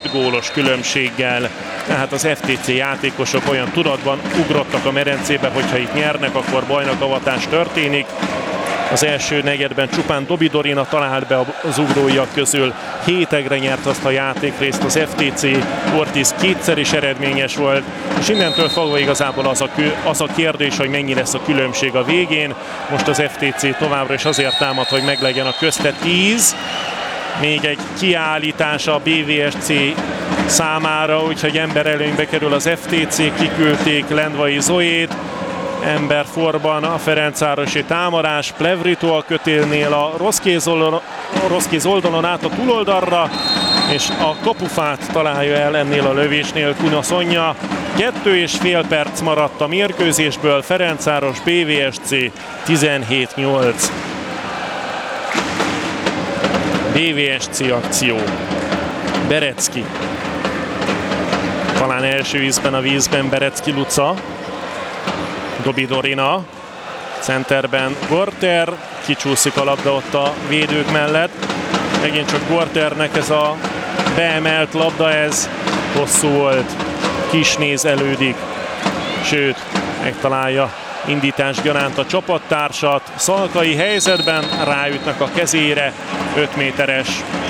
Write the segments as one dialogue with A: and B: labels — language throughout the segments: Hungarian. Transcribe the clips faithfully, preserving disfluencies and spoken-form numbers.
A: öt gólos különbséggel. Tehát az ef té cé játékosok olyan tudatban ugrottak a medencébe, hogyha itt nyernek, akkor bajnokavatás történik. Az első negyedben csupán Dobi Dorina talált be az ugróiak közül. Hétegre nyert azt a játékrészt az ef té cé, Ortiz kétszer is eredményes volt, és innentől fogva igazából az a, az a kérdés, hogy mennyi lesz a különbség a végén. Most az ef té cé továbbra is azért támad, hogy meglegyen a közte tíz. Még egy kiállítás a bé vé es cé számára, úgyhogy emberelőnybe kerül az ef té cé, kiküldték Lendvai Zoét. Emberforban a ferencvárosi támadás, Plevrito a kötélnél a rossz kéz, oldalon, a rossz kéz oldalon át a túloldalra, és a kapufát találja el ennél a lövésnél Kuna Sonja. Kettő és fél perc maradt a mérkőzésből, Ferencváros bé vé es cé tizenhét nyolc. bé vé es cé akció. Berecki. Talán első ízben a vízben Berecki Luca. Dobi Dorina, centerben Gorter, kicsúszik a labda ott a védők mellett. Megint csak Gorternek ez a beemelt labda, ez hosszú volt, Kisnéz elődik, sőt, megtalálja indítás gyanánt a csapattársat. Szalkai helyzetben ráütnek a kezére, öt méteres.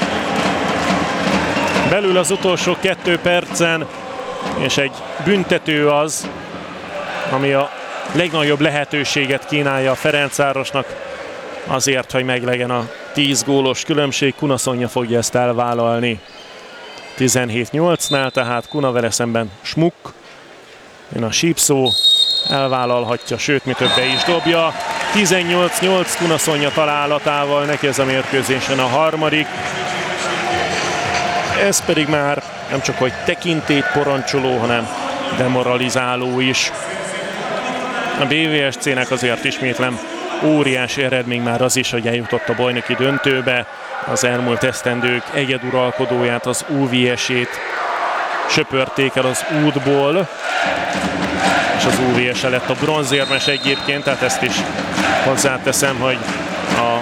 A: Belül az utolsó kettő percen, és egy büntető az, ami a legnagyobb lehetőséget kínálja a Ferencvárosnak azért, hogy meglegyen a tíz gólos különbség. Kuna Sonja fogja ezt elvállalni. tizenhét nyolcnál, tehát Kuna vele szemben Smuk. Jön a sípszó, elvállalhatja, sőt, mi több be is dobja. tizennyolc nyolc Kuna Sonja találatával, neki ez a mérkőzésen a harmadik. Ez pedig már nem csak hogy tekintélyt parancsoló, hanem demoralizáló is. A bé vé es cének azért ismétlem óriási eredmény már az is, hogy eljutott a bajnoki döntőbe. Az elmúlt esztendők egyeduralkodóját, az u vé es-ét söpörték el az útból, és az u vé es lett a bronzérmes egyébként, tehát ezt is hozzáteszem, hogy a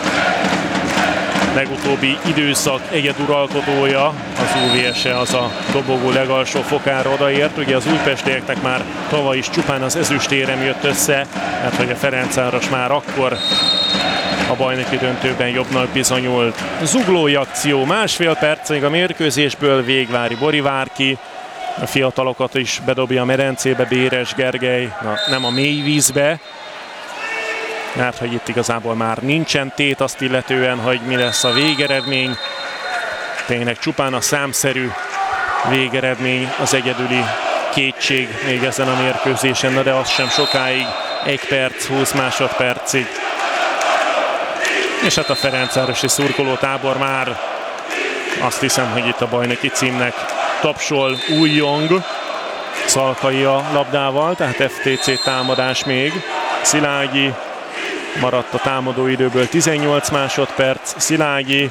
A: legutóbbi időszak egyeduralkodója, az u vé es az a dobogó legalsó fokára odaért. Ugye az újpestieknek már tavaly is csupán az ezüstérem jött össze, mert hogy a Ferencváros már akkor a bajnoki döntőben jobbnak bizonyult. Zuglói akció, másfél percig a mérkőzésből Végvári Borivárki. A fiatalokat is bedobja a medencébe Béres Gergely, na, nem a mély vízbe, mert hogy itt igazából már nincsen tét azt illetően, hogy mi lesz a végeredmény. Tényleg csupán a számszerű végeredmény az egyedüli kétség még ezen a mérkőzésen, de az sem sokáig, egy perc, húsz másodpercig. És hát a ferencvárosi szurkolótábor már azt hiszem, hogy itt a bajnoki címnek tapsol. Újjong, Szalkai a labdával, tehát ef té cé támadás még. Szilágyi maradt a támadóidőből tizennyolc másodperc. Szilágyi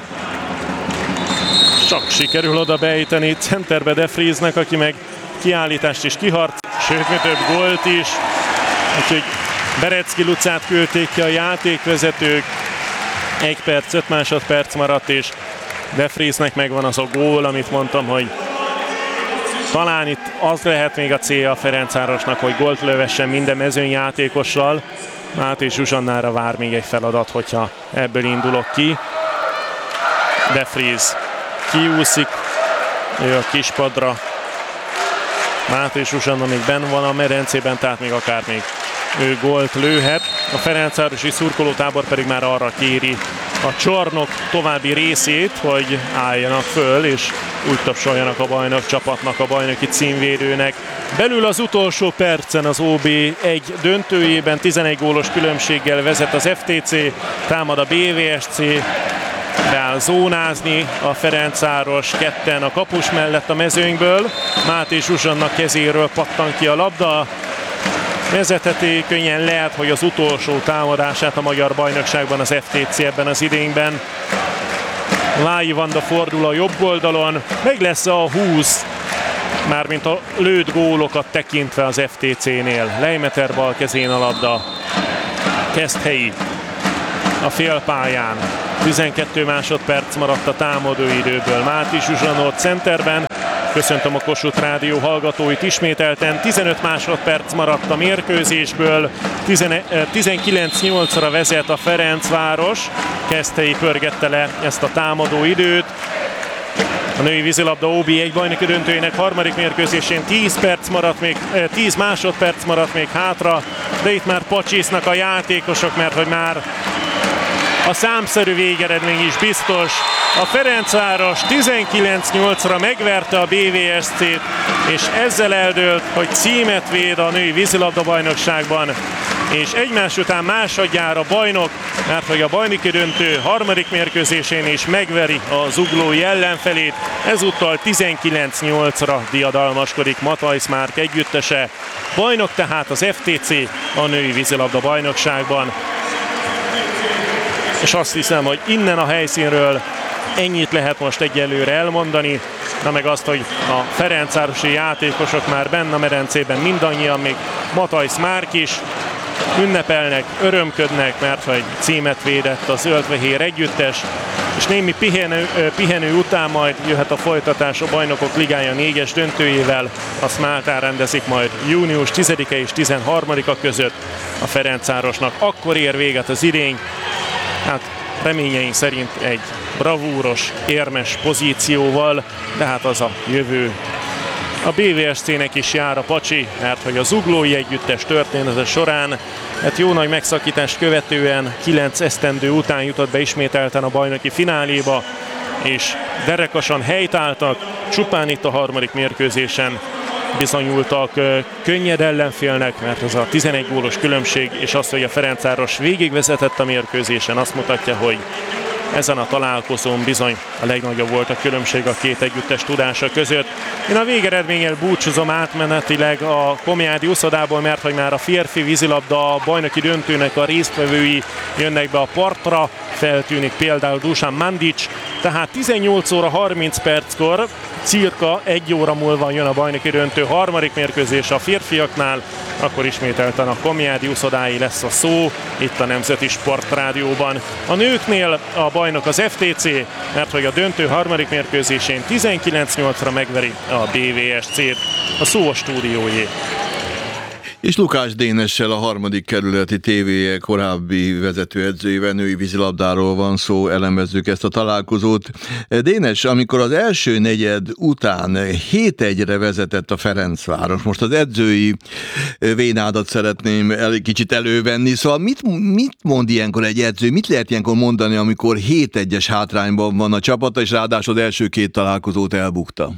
A: csak sikerül oda beejteni centerbe De Vriesnek, aki meg kiállítást is kiharc, sőt, mi több gólt is. Úgyhogy Berecki Lucát küldték ki a játékvezetők. egy perc, öt másodperc maradt, és De Vriesnek megvan az a gól, amit mondtam, hogy talán itt az lehet még a célja a Ferencvárosnak, hogy gólt lövessen minden mezőnyjátékossal. Máté Zsuzsannára vár még egy feladat, hogyha ebből indulok ki. De Vries kiúszik, ő a kispadra. Máté Zsuzsanna még benn van a medencében, tehát még akár még ő gólt lőhet. A ferencvárosi szurkolótábor pedig már arra kéri a csarnok további részét, hogy álljanak föl, és úgy tapsoljanak a bajnok csapatnak, a bajnoki címvédőnek. Belül az utolsó percen az o bé egy döntőjében tizenegy gólos különbséggel vezet az ef té cé, támad a bé vé es cé, beáll zónázni a Ferencváros, ketten a kapus mellett a mezőnyből. Máté Zsuzsanna kezéről pattan ki a labda. Vezetheti, könnyen lehet, hogy az utolsó támadását a magyar bajnokságban az ef té cé ebben az idényben. Lái Vanda fordul a jobb oldalon, meg lesz a húsz, mármint a lőtt gólokat tekintve az ef té cénél. Leimeter bal kezén a labda. Keszthelyi a félpályán. tizenkét másodperc maradt a támadóidőből. Máté Zsuzsanna centerben, Köszöntöm a Kossuth Rádió hallgatóit ismételten. tizenöt másodperc maradt a mérkőzésből, tizenkilenc nyolcra vezet a Ferencváros. Keszthelyi pörgette le ezt a támadó időt. A női vízilabda o bé egy bajnoki döntőjének harmadik mérkőzésén tíz perc maradt még, tíz másodperc maradt még hátra, de itt már pacsisznak a játékosok, mert hogy már a számszerű végeredmény is biztos. A Ferencváros tizenkilenc nyolcra megverte a bé vé es cét, és ezzel eldőlt, hogy címet véd a női vízilabda bajnokságban, és egymás után másodjára bajnok, mert hogy a bajnoki döntő harmadik mérkőzésén is megveri a zuglói ellenfelét, ezúttal tizenkilenc nyolcra diadalmaskodik Matthijs Márk együttese. Bajnok tehát az ef té cé a női vízilabda bajnokságban. És azt hiszem, hogy innen a helyszínről ennyit lehet most egyelőre elmondani, na meg azt, hogy a ferencvárosi játékosok már benne a medencében mindannyian, még Matthijs Márk is ünnepelnek, örömködnek, mert hogy címet védett a zöldfehér együttes, és némi pihenő, pihenő után majd jöhet a folytatás a Bajnokok Ligája négyes döntőjével, azt Máltán rendezik majd június tizedike és tizenharmadika között a Ferencvárosnak. Akkor ér véget az idény, hát reményeink szerint egy bravúros, érmes pozícióval, de hát az a jövő. A bé vé es cének is jár a pacsi, mert hogy a zuglói együttes története során, hát jó nagy megszakítást követően kilenc esztendő után jutott be ismételten a bajnoki fináléba, és derekasan helytáltak, csupán itt a harmadik mérkőzésen bizonyultak könnyed ellenfélnek, mert az a tizenegy gólos különbség, és az, hogy a Ferencváros végigvezetett a mérkőzésen, azt mutatja, hogy ezen a találkozón bizony a legnagyobb volt a különbség a két együttes tudása között. Én a végeredménnyel búcsúzom átmenetileg a Komjádi uszodából, mert hogy már a férfi vízilabda bajnoki döntőnek a résztvevői jönnek be a partra, feltűnik például Dusan Mandic, tehát tizennyolc óra harminc perckor, cirka egy óra múlva jön a bajnoki döntő harmadik mérkőzés a férfiaknál, akkor ismételten a Komjádi uszodái lesz a szó, itt a Nemzeti Sportrádióban. A nőknél a bajnok az ef té cé, mert hogy a döntő harmadik mérkőzésén tizenkilenc nyolcra megveri a bé vé es cét, a szó a stúdiójé.
B: És Lukács Dénessel, a harmadik kerületi té vé e korábbi vezetőedzőjével, női vízilabdáról van szó, elemezzük ezt a találkozót. Dénes, amikor az első negyed után hét egyre vezetett a Ferencváros, most az edzői vénádat szeretném el, kicsit elővenni, szóval mit, mit mond ilyenkor egy edző, mit lehet ilyenkor mondani, amikor hét egyes hátrányban van a csapata, és ráadásul az első két találkozót elbukta?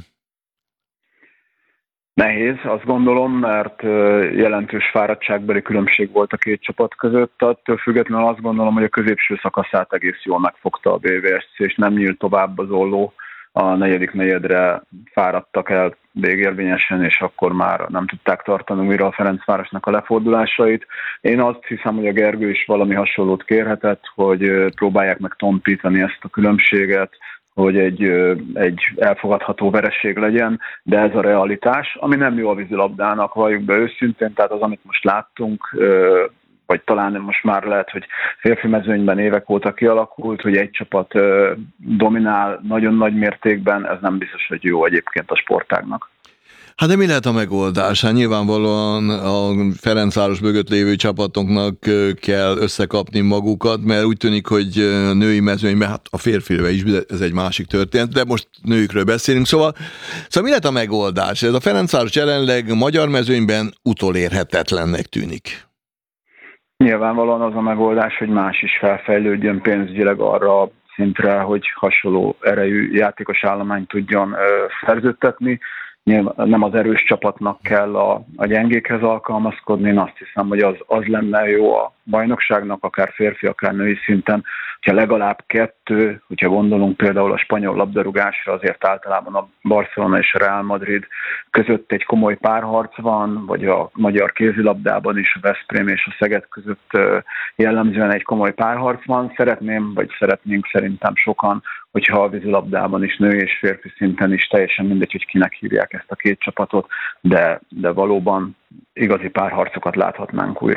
C: Nehéz, azt gondolom, mert jelentős fáradtságbeli különbség volt a két csapat között. Attól függetlenül azt gondolom, hogy a középső szakaszát egész jól megfogta a bé vé es cé, és nem nyílt tovább az olló. A negyedik negyedre fáradtak el végérvényesen, és akkor már nem tudták tartani újra a Ferencvárosnak a lefordulásait. Én azt hiszem, hogy a Gergő is valami hasonlót kérhetett, hogy próbálják meg tompítani ezt a különbséget, hogy egy, egy elfogadható vereség legyen, de ez a realitás, ami nem jó a vízilabdának, valljuk be őszintén, tehát az, amit most láttunk, vagy talán most már lehet, hogy férfi mezőnyben évek óta kialakult, hogy egy csapat dominál nagyon nagy mértékben, ez nem biztos, hogy jó egyébként a sportágnak.
B: Hát de mi lehet a megoldás? Hát nyilvánvalóan a Ferencváros mögött lévő csapatoknak kell összekapni magukat, mert úgy tűnik, hogy női mezőnyben, hát a férfire is, ez egy másik történet, de most nőkről beszélünk, szóval, szóval mi lehet a megoldás? Ez a Ferencváros jelenleg magyar mezőnyben utolérhetetlennek tűnik.
C: Nyilvánvalóan az a megoldás, hogy más is felfejlődjön pénzügyileg arra szintre, hogy hasonló erejű játékos állományt tudjon szerződtetni. Nyilván nem az erős csapatnak kell a, a gyengékhez alkalmazkodni, én azt hiszem, hogy az, az lenne jó a bajnokságnak, akár férfi, akár női szinten, hogyha legalább kettő, hogyha gondolunk például a spanyol labdarúgásra, azért általában a Barcelona és a Real Madrid között egy komoly párharc van, vagy a magyar kézilabdában is a Veszprém és a Szeged között jellemzően egy komoly párharc van. Szeretném, vagy szeretnénk szerintem sokan, hogyha a vízilabdában is női és férfi szinten is teljesen mindegy, hogy kinek hívják ezt a két csapatot, de, de valóban igazi párharcokat láthatnánk újra.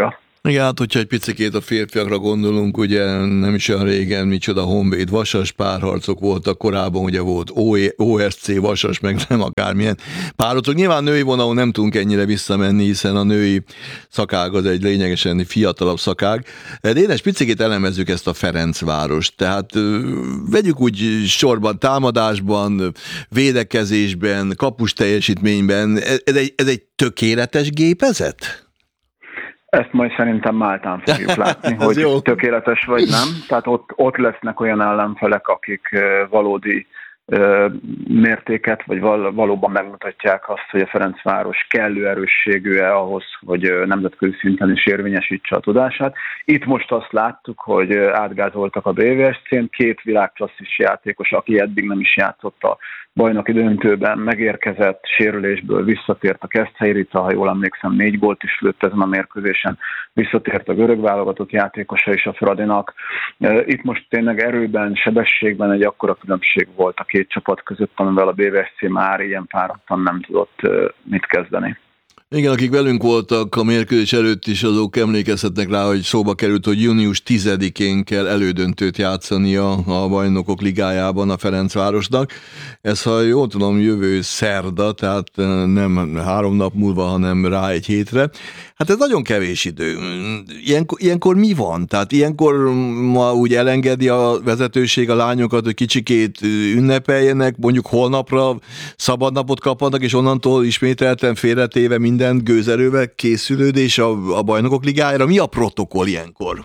B: Igen, hát hogyha egy picikét a férfiakra gondolunk, ugye nem is olyan régen, micsoda Honvéd Vasas párharcok voltak, korábban ugye volt o es cé Vasas, meg nem akármilyen párharcok. Nyilván női vonalon nem tudunk ennyire visszamenni, hiszen a női szakág az egy lényegesen fiatalabb szakág. De Dénes, picikét elemezzük ezt a Ferencvárost. Tehát vegyük úgy sorban, támadásban, védekezésben, kapus teljesítményben. Ez egy, ez egy tökéletes gépezet?
C: Ezt majd szerintem Máltán fogjuk látni, hogy jó. Tökéletes vagy nem. Tehát ott, ott lesznek olyan ellenfelek, akik valódi mértéket, vagy val, valóban megmutatják azt, hogy a Ferencváros kellő erősségű-e ahhoz, hogy nemzetközi szinten is érvényesítse a tudását. Itt most azt láttuk, hogy átgázoltak a bé vé es cén, két világklasszis játékos, aki eddig nem is játszott a bajnoki döntőben, megérkezett, sérülésből visszatért a Keszthelyrica, ha jól emlékszem, négy gólt is lőtt ezen a mérkőzésen, visszatért a görög válogatott játékosa is a Fradinak. Itt most tényleg erőben, sebességben egy akkora különbség volt a két csapat között, amivel a bé vé es cé már ilyen párharcban nem tudott mit kezdeni.
B: Igen, akik velünk voltak a mérkőzés előtt is, azok emlékezhetnek rá, hogy szóba került, hogy június tizedikén kell elődöntőt játszania a Bajnokok Ligájában a Ferencvárosnak. Ez, ha jól tudom, jövő szerda, tehát nem három nap múlva, hanem rá egy hétre. Hát ez nagyon kevés idő. Ilyenkor, ilyenkor mi van? Tehát ilyenkor ma úgy elengedi a vezetőség a lányokat, hogy kicsikét ünnepeljenek, mondjuk holnapra szabadnapot kapnak, és onnantól ismételten félretéve minden gőzerővel készülődés a, a Bajnokok Ligájára. Mi a protokoll ilyenkor?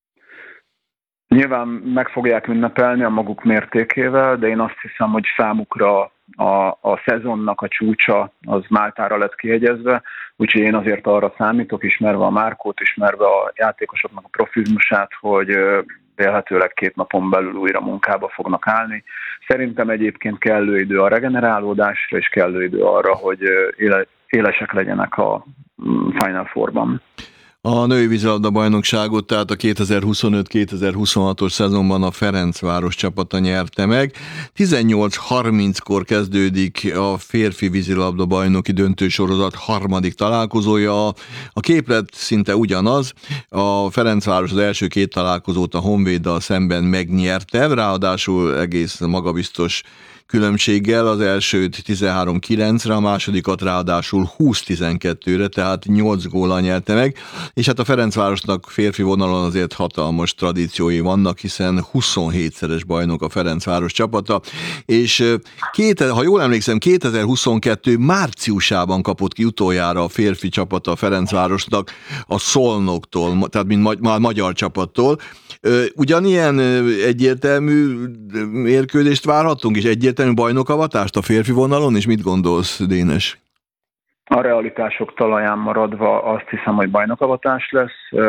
C: Nyilván meg fogják ünnepelni a maguk mértékével, de én azt hiszem, hogy számukra a, a szezonnak a csúcsa az Máltára lett kihegyezve, úgyhogy én azért arra számítok, ismerve a Márkót, ismerve a játékosoknak a profizmusát, hogy vélhetőleg két napon belül újra munkába fognak állni. Szerintem egyébként kellő idő a regenerálódásra, és kellő idő arra, hogy éle, élesek legyenek a Final Fourban.
B: A női vízilabda bajnokságot, tehát a kétezer-huszonöt kétezer-huszonhatos szezonban a Ferencváros csapata nyerte meg. tizennyolc harminckor kezdődik a férfi vízilabda bajnoki döntősorozat harmadik találkozója. A képlet szinte ugyanaz. A Ferencváros az első két találkozót a Honvéddal szemben megnyerte, ráadásul egész magabiztos különbséggel, az elsőt tizenhárom kilencre, a másodikat ráadásul húsz tizenkettőre, tehát nyolc góllal nyerte meg, és hát a Ferencvárosnak férfi vonalon azért hatalmas tradíciói vannak, hiszen huszonhétszeres bajnok a Ferencváros csapata, és két, ha jól emlékszem, kétezer-huszonkettő márciusában kapott ki utoljára a férfi csapata a Ferencvárosnak a Szolnoktól, tehát mint ma- magyar csapattól. Ugyanilyen egyértelmű mérkőzést várhatunk, és egyértelmű bajnokavatást a férfi vonalon, és mit gondolsz, Dénes?
C: A realitások talaján maradva azt hiszem, hogy bajnokavatás lesz.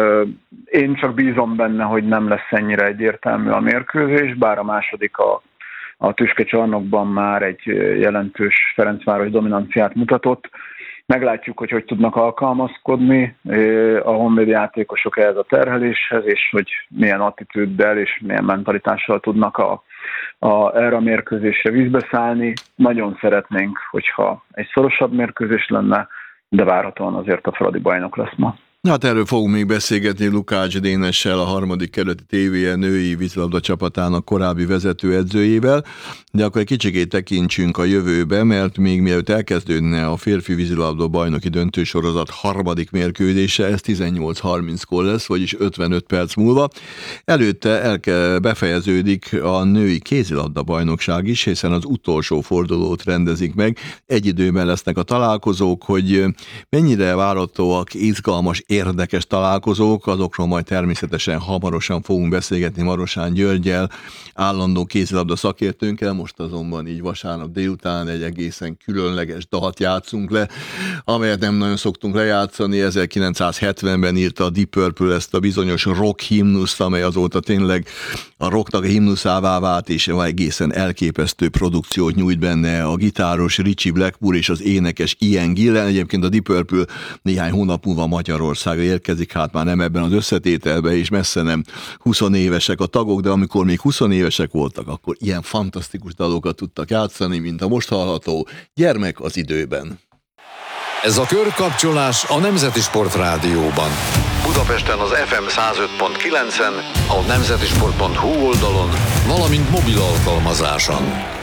C: Én csak bízom benne, hogy nem lesz ennyire egyértelmű a mérkőzés, bár a második a, a tüskecsarnokban már egy jelentős Ferencváros dominanciát mutatott. Meglátjuk, hogy hogy tudnak alkalmazkodni a honvéd játékosok ehhez a terheléshez, és hogy milyen attitűddel és milyen mentalitással tudnak a, a, erre a mérkőzésre vízbeszállni. Nagyon szeretnénk, hogyha egy szorosabb mérkőzés lenne, de várhatóan azért a Fradi bajnok lesz ma.
B: Hát erről fogunk még beszélgetni Lukács Dénessel, a harmadik kerületi té vé női vízilabda csapatának korábbi vezetőedzőjével, de akkor egy kicsikét tekintsünk a jövőbe, mert még mielőtt elkezdődne a férfi vízilabda bajnoki döntősorozat harmadik mérkőzése, ez tizennyolc harminckor lesz, vagyis ötvenöt perc múlva. Előtte el kell, befejeződik a női kézilabda bajnokság is, hiszen az utolsó fordulót rendezik meg. Egy időben lesznek a találkozók, hogy mennyire várhatóak izgalmas, érdekes találkozók, azokról majd természetesen hamarosan fogunk beszélgetni Marosán Györggyel, állandó kézilabda szakértőnkkel, most azonban így vasárnap délután egy egészen különleges dalt játszunk le, amelyet nem nagyon szoktunk lejátszani. ezerkilencszázhetvenben írta a Deep Purple ezt a bizonyos rock himnuszt, amely azóta tényleg a rocknak a himnuszává vált, és egészen elképesztő produkciót nyújt benne a gitáros Ritchie Blackmore és az énekes Ian Gillan. Egyébként a Deep Purple néhány hónap múlva Magyarországra érkezik, hát már nem ebben az összetételben, és messze nem huszonévesek a tagok, de amikor még huszonévesek voltak, akkor ilyen fantasztikus dalokat tudtak játszani, mint a most hallható Gyermek az időben.
D: Ez a körkapcsolás a Nemzeti Sport Rádióban. Budapesten az ef em száz öt pont kilencen, a nemzetisport pont hu oldalon, valamint mobil alkalmazáson.